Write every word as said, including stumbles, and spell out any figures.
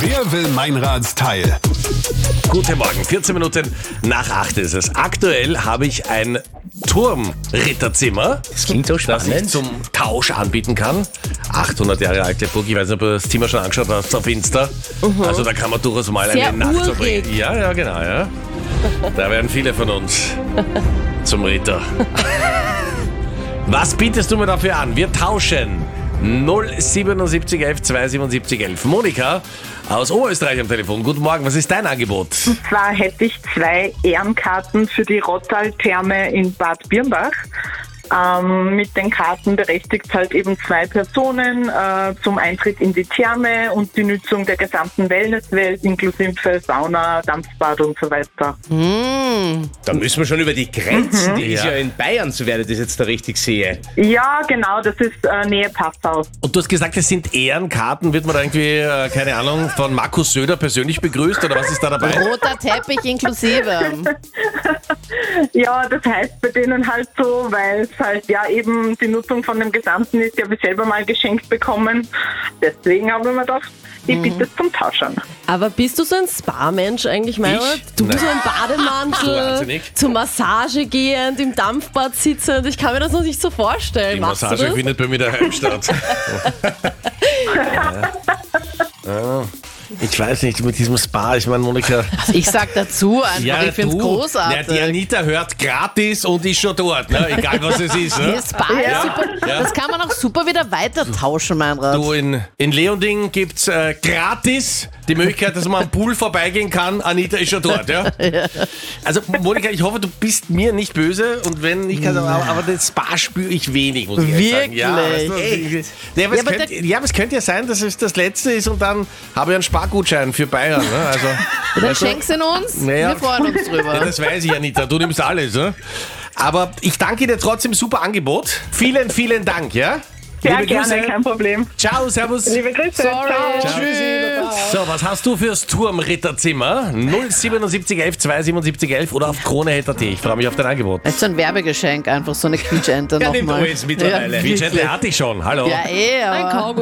Wer will Meinrads Teil? Guten Morgen, vierzehn Minuten nach acht ist es. Aktuell habe ich ein Turmritterzimmer, Das klingt so das ich spannend. zum Tausch anbieten kann. achthundert Jahre alte Burg, ich weiß nicht, ob du das Zimmer schon angeschaut hast auf Insta. Also da kann man durchaus mal Sehr eine Nacht urig. verbringen. Ja, ja, genau, ja. Da werden viele von uns zum Ritter. Was bietest du mir dafür an? Wir tauschen. null siebenundsiebzig elf zweihundertsiebenundsiebzig elf. Monika aus Oberösterreich am Telefon. Guten Morgen, was ist dein Angebot? Und zwar hätte ich zwei Ehrenkarten für die Rottal-Therme in Bad Birnbach. Ähm, mit den Karten berechtigt halt eben zwei Personen äh, zum Eintritt in die Therme und die Nutzung der gesamten Wellnesswelt inklusive Sauna, Dampfbad und so weiter. Da müssen wir schon über die Grenzen. Die ist Ja. ja in Bayern, soweit ich das jetzt da richtig sehe. Ja, genau, das ist äh, Nähe Passau. Und du hast gesagt, es sind Ehrenkarten. Wird man da irgendwie, äh, keine Ahnung, von Markus Söder persönlich begrüßt oder was ist da dabei? Roter Teppich inklusive. Ja, das heißt bei denen halt so, weil es halt ja eben die Nutzung von dem Gesamten ist, die habe ich selber mal geschenkt bekommen. Deswegen habe ich mir gedacht, ich bitte es zum Tauschen. Aber bist du so ein Spa-Mensch eigentlich, Meinrad? Ich? Du Nein. so im Du Bademantel, wahnsinnig. zur Massage gehend, im Dampfbad sitzend. Ich kann mir das noch nicht so vorstellen. Die Machst Massage du das? findet bei mir daheim statt. ja. Ja. Ich weiß nicht, mit diesem Spa, ich meine, Monika... Ich sag dazu einfach, ich finde es du. großartig. Ja, die Anita hört gratis und ist schon dort, ne? Egal was es ist. Ne? Das Spa ist super. Ja. Das kann man auch super wieder weiter tauschen, Meinrad. Du, in, in Leonding gibt es äh, gratis die Möglichkeit, dass man am Pool vorbeigehen kann. Anita ist schon dort, ja? Also, Monika, ich hoffe, du bist mir nicht böse und wenn nicht, kann, aber, aber das Spa spüre ich wenig, muss ich ehrlich sagen. Wirklich? Ja, weißt du, Echt? ja, aber es Ja, aber könnte, ja, aber es könnte ja sein, dass es das letzte ist und dann habe ich einen Spargutschein für Bayern. Ne? Also, Dann weißt du, schenkst du ihn uns. Naja. Wir freuen uns ja, drüber. das weiß ich, Anita. Du nimmst alles, ne? Aber ich danke dir trotzdem, super Angebot. Vielen, vielen Dank, ja? Sehr Liebe gerne, Grüße. kein Problem. Ciao, servus. Liebe Grüße. Sorry. Ciao. Tschüss. So, was hast du fürs Turmritterzimmer? null siebenundsiebzig elf zweihundertsiebenundsiebzig elf oder auf Krone Punkt at. Ich freue mich auf dein Angebot. Jetzt so ein Werbegeschenk, einfach so eine Quietschente Ja, nimmt nochmal. alles mittlerweile. Wie hatte ich schon. Hallo. Ja, eh, aber...